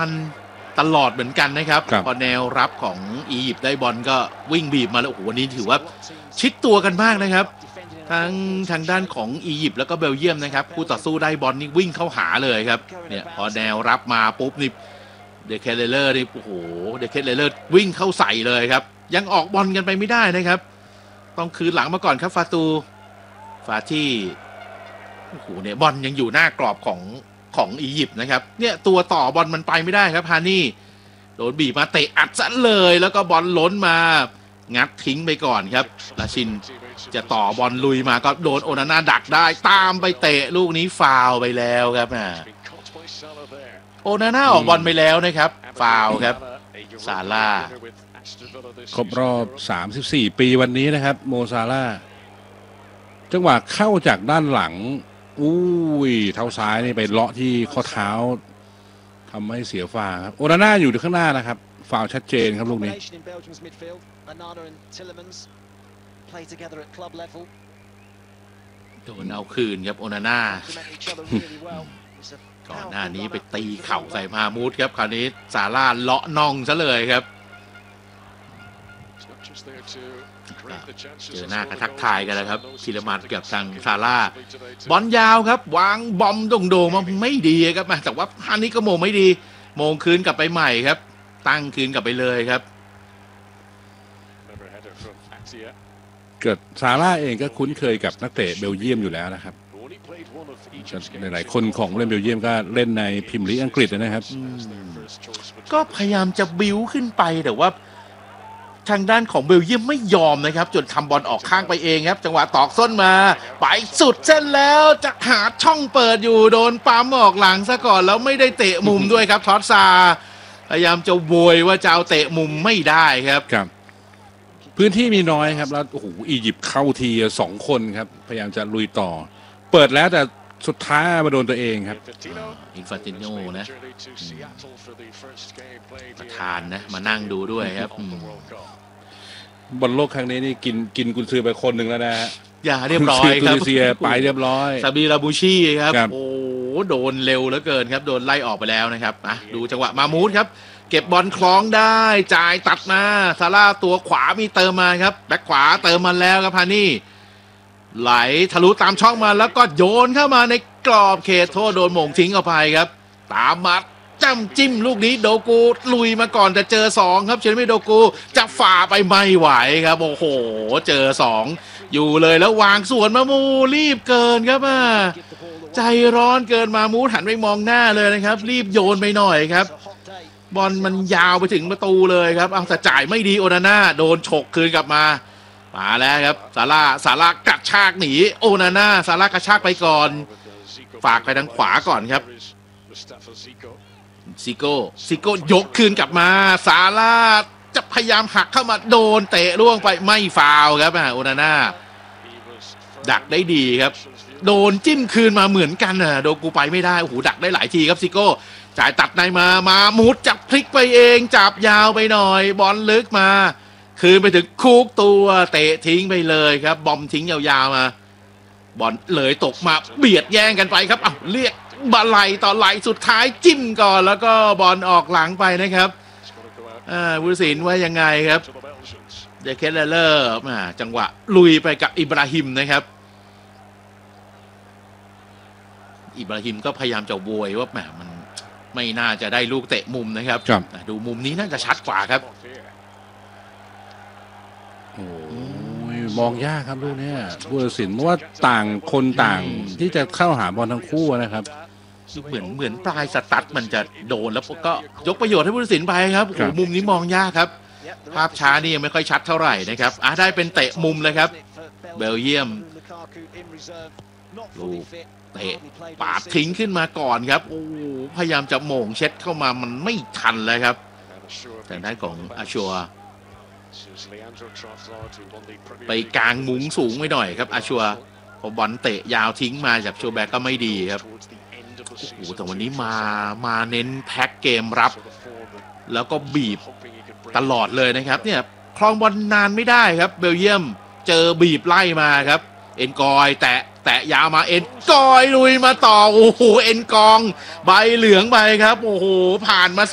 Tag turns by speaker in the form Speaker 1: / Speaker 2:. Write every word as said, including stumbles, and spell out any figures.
Speaker 1: ดันตลอดเหมือนกันนะครับพอแนวรับของอียิปต์ได้บอลก็วิ่งบีบมาแล้วโอ้โหวันนี้ถือว่าชิดตัวกันมากนะครับทั้งทางด้านของอียิปต์แล้วก็เบลเยียมนะครับคู่ต่อสู้ได้บอลนี่วิ่งเข้าหาเลยครับเนี่ยพอแนวรับมาปุ๊บนี่เดเคเลเลอร์นี่โอ้โหเดเคเลเลอร์วิ่งเข้าใส่เลยครับยังออกบอลกันไปไม่ได้นะครับต้องคืนหลังมาก่อนครับฟาตูฟาที่โอ้โหเนี่ยบอลยังอยู่หน้ากรอบของของอียิปต์นะครับเนี่ยตัวต่อบอลมันไปไม่ได้ครับฮานี่โดนบีบมาเตะอัดซะเลยแล้วก็บอลล้นมางัดทิ้งไปก่อนครับราชินจะต่อบอลลุยมาก็โดนโอนาน่าดักได้ตามไปเตะลูกนี้ฟาวไปแล้วครับโอนาน่าออกบอลไปแล้วนะครับฟาวครับซาร่า
Speaker 2: ครบรอบสามสิบสี่ปีวันนี้นะครับโมซาร่าจังหวะเข้าจากด้านหลังอุ้ยเท้าซ้ายนี่ไปเลาะที่ข้อเท้าทำให้เสียฟาวครับโอนาน่าอยู่ข้างหน้านะครับฟาวชัดเจนครับลูกนี้
Speaker 1: โดนเอาคืนครับโอนาน่าก่อนหน้านี้ไปตีเข่าใส่มามูดครับคราวนี้ซาร่าเลาะน่องซะเลยครับเจอหน้ากระทักทายกันแล้วครับพิรมันกับทางซาร่าบอลยาวครับวางบอมโด่งๆมาไม่ดีครับแต่ว่าอันนี้ก็โมงไม่ดีโมงคืนกลับไปใหม่ครับตั้งคืนกลับไปเลยครับ
Speaker 2: เกิดซาร่าเองก็คุ้นเคยกับนักเตะเบลเยียมอยู่แล้วนะครับหลายๆคนของเล่นเบลเยียมก็เล่นในพรีเมียร์ลีกอังกฤษนะครับ
Speaker 1: ก็พยายามจะบิ้วขึ้นไปแต่ว่าทางด้านของเบลเยียมไม่ยอมนะครับจนทำบอลออกข้างไปเองครับจังหวะตอกส้นมาไปสุดเส้นแล้วจะหาช่องเปิดอยู่โดนปั๊มออกหลังซะก่อนแล้วไม่ได้เตะมุมด้วยครับทอสซาพยายามจะโวยว่าจะเอาเตะมุมไม่ได้ครับ
Speaker 2: ครับพื้นที่มีน้อยครับแล้วโอ้โหอียิปต์เข้าทีสองคนครับพยายามจะลุยต่อเปิดแล้วแต่สุดท้ายมาโดนตัวเองครับ
Speaker 1: อินฟานติโน่นะประธานนะมานั่งดูด้วยครับ
Speaker 2: บอลโลกครั้งนี้นี่กินกินกุนซือไปคนหนึ่งแล้วนะฮะ
Speaker 1: อย่าเรียบร้อยครับ
Speaker 2: เซียไปเรียบร้อย
Speaker 1: ซาบีราบูชีครับโอ้โดนเร็วเหลือเกินครับโดนไล่ออกไปแล้วนะครับอ่ะดูจังหวะมามูดครับเก็บบอลคล้องได้จ่ายตัดมาซาร่าตัวขวามีเติมมาครับแบ็คขวาเติมมาแล้วครับพานี่ไหลทะลุตามช่องมาแล้วก็โยนเข้ามาในกรอบเขตโทษโดนหม่งทิ้งออกไปครับตามมาจ้ำจิ้มลูกนี้โดกูลุยมาก่อนจะเจอสองครับเชนไม่โดกูจะฝ่าไปไม่ไหวครับโอ้โหเจอสองอยู่เลยแล้ววางสวนมามูรีบเกินครับอ่ะใจร้อนเกินมามูหันไปมองหน้าเลยนะครับรีบโยนไปหน่อยครับบอลมันยาวไปถึงประตูเลยครับเอาแต่จ่ายไม่ดีโอนาน่าโดนฉกคืนกลับมามาแล้วครับซาร่าซาร่ากระชากหนีโอนาน่าซาร่ากระชากไปก่อนฝากไปทางขวาก่อนครับซิโก้ซิโก้ยกคืนกลับมาซาร่าจะพยายามหักเข้ามาโดนเตะล่วงไปไม่ฟาวครับโอนาน่าดักได้ดีครับโดนจิ้มคืนมาเหมือนกันน่ะโดกูไปไม่ได้โอ้โหดักได้หลายทีครับซิโก้จ่ายตัดในมามามุดจับพลิกไปเองจับยาวไปหน่อยบอลลึกมาคืนไปถึงคุกตัวเตะทิ้งไปเลยครับบอมทิ้งยาวๆมาบอลเลยตกมาเบียดแย่งกันไปครับอ้าวเรียกบอลไหลต่อไหลสุดท้ายจิ้มก่อนแล้วก็บอลออกหลังไปนะครับอ่าผู้ตัดสินว่ายังไงครับเดเคเลเลอร์มาจังหวะลุยไปกับอิบราฮิมนะครับอิบราฮิมก็พยายามจะโวยว่าแหมมันไม่น่าจะได้ลูกเตะมุมนะครับดูมุมนี้น่าจะชัดกว่าครับ
Speaker 2: โอ้ยมองยากครับลูกนี้ผู้ตัดสินเพราะว่าต่างคนต่างที่จะเข้าหาบอลทั้งคู่นะครับ
Speaker 1: เหมือนเหมือนปลายสตั๊ดมันจะโดนแล้วก็ยกประโยชน์ให้ผู้ตัดสินไปครับโอ้มุมนี้มองยากครับภาพช้านี่ยังไม่ค่อยชัดเท่าไหร่นะครับอ่ะได้เป็นเตะมุมเลยครับเบลเยียมลูกเตะปาดทิ้งขึ้นมาก่อนครับโอ้พยายามจะโหม่งเช็ดเข้ามามันไม่ทันเลยครับแต่ด้านของอาชัวไปกลางมุ้งสูงไปหน่อยครับอาชัวพอบอลเตะยาวทิ้งมาจากชัวแบกก็ไม่ดีครับโอ้โหแต่วันนี้มามาเน้นแพ็คเกมรับแล้วก็บีบตลอดเลยนะครับเนี่ยครองบอลนานไม่ได้ครับเบลเยียมเจอบีบไล่มาครับเอ็นกอยแตะแตะยาวมาเอ็นกอยลุยมาต่อโอ้โหเอ็นกองใบเหลืองไปครับโอ้โหผ่านมา